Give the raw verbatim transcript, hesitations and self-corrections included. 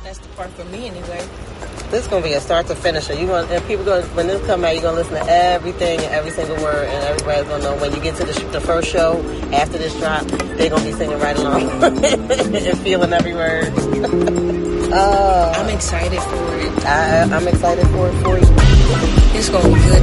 That's the part for me anyway. This is gonna be a start to finish. You gonna and people gonna when this come out, you're gonna listen to everything and every single word, and everybody's gonna know when you get to the, the first show after this drop, they're gonna be singing right along and feeling every word. uh, I'm excited for it. I, I'm excited for it for you. It's gonna be good.